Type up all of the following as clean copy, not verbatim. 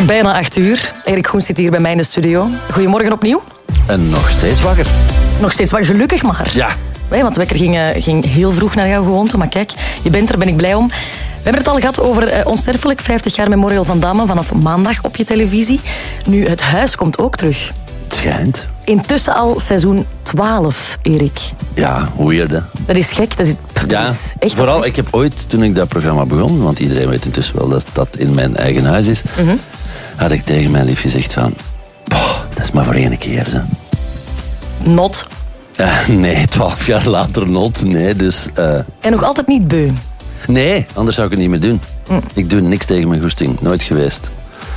Bijna 8 uur. Erik Goens zit hier bij mij in de studio. Goedemorgen opnieuw. En nog steeds wakker. Nog steeds wakker, gelukkig maar. Ja. Want de wekker ging heel vroeg naar jouw gewoonte. Maar kijk, je bent er, ben ik blij om. We hebben het al gehad over Onsterfelijk, 50 jaar Memorial van Damme, vanaf maandag op je televisie. Nu, Het Huis komt ook terug. Het schijnt. Intussen al seizoen 12, Erik. Ja, weird hè. Dat is gek, dat is echt... Vooral, ik heb ooit, toen ik dat programma begon, want iedereen weet intussen wel dat dat in mijn eigen huis is, had ik tegen mijn lief gezegd van, dat is maar voor 1 keer. Zo. Not. Nee, 12 jaar later not. Nee, dus... En nog altijd niet beu. Nee, anders zou ik het niet meer doen. Ik doe niks tegen mijn goesting. Nooit geweest.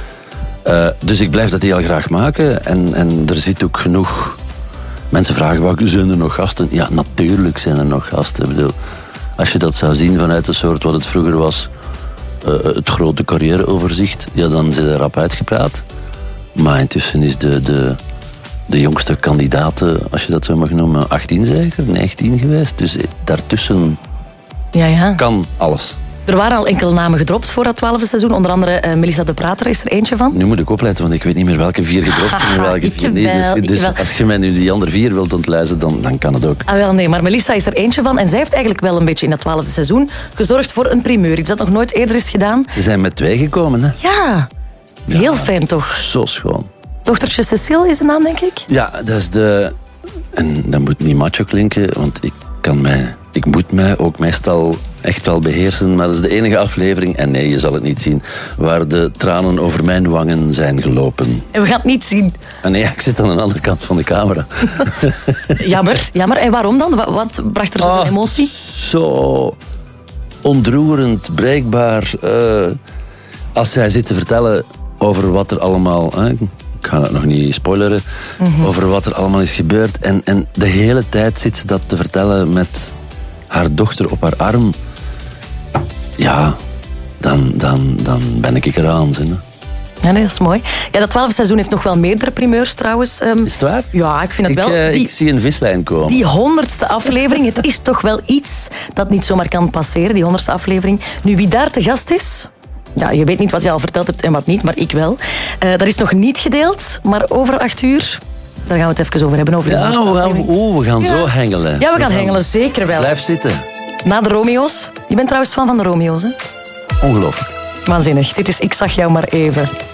Dus ik blijf dat heel graag maken. En er zit ook genoeg... Mensen vragen, zijn er nog gasten? Ja, natuurlijk zijn er nog gasten. Ik bedoel, als je dat zou zien vanuit een soort wat het vroeger was... het grote carrièreoverzicht, ja, dan zit er rap uitgepraat. Maar intussen is de jongste kandidaten, als je dat zo mag noemen, 18 zeker, 19 geweest. Dus daartussen kan alles. Er waren al enkele namen gedropt voor dat 12e seizoen. Onder andere Melissa de Prater is er eentje van. Nu moet ik opletten, want ik weet niet meer welke 4 gedropt zijn en welke 4 niet. Dus als je mij nu die andere 4 wilt ontlijzen, dan kan het ook. Nee, maar Melissa is er eentje van. En zij heeft eigenlijk wel een beetje in dat 12e seizoen gezorgd voor een primeur. Iets dat nog nooit eerder is gedaan. Ze zijn met 2 gekomen, hè? Ja, heel fijn toch? Zo schoon. Dochtertje Cecile is de naam, denk ik? Ja, dat is de... En dat moet niet macho klinken, want ik moet mij ook meestal echt wel beheersen, maar dat is de enige aflevering, en nee, je zal het niet zien, waar de tranen over mijn wangen zijn gelopen. En we gaan het niet zien. Nee, ik zit aan de andere kant van de camera. Jammer. En waarom dan? Wat bracht er zoveel emotie? Zo ontroerend, breekbaar. Als zij zit te vertellen over wat er allemaal... ik ga het nog niet spoileren. Over wat er allemaal is gebeurd. En de hele tijd zit ze dat te vertellen met haar dochter op haar arm. Ja, dan ben ik eraan. Ja, nee, dat is mooi. Ja, dat 12e seizoen heeft nog wel meerdere primeurs trouwens. Is het waar? Ja, ik vind het wel. Ik zie een vislijn komen. Die 100ste aflevering, het is toch wel iets dat niet zomaar kan passeren, die 100ste aflevering. Nu, wie daar te gast is... Ja, je weet niet wat je al verteld hebt en wat niet, maar ik wel. Dat is nog niet gedeeld, maar over 8 uur... Daar gaan we het even over hebben. Over we gaan zo hengelen. Ja, we gaan hengelen, zeker wel. Blijf zitten. Na de Romeo's. Je bent trouwens fan van de Romeo's, hè? Ongelooflijk. Waanzinnig. Dit is Ik zag jou maar even.